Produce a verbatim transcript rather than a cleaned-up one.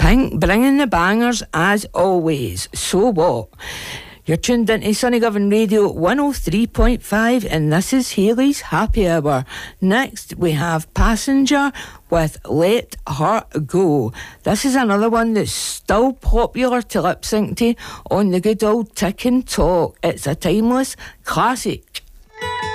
Pink bringing the bangers as always. So what? You're tuned into Sunny Govan Radio one oh three point five, and this is Hayley's Happy Hour. Next we have Passenger with Let Her Go. This is another one that's still popular to lip sync to on the good old Tick and Talk. It's a timeless classic.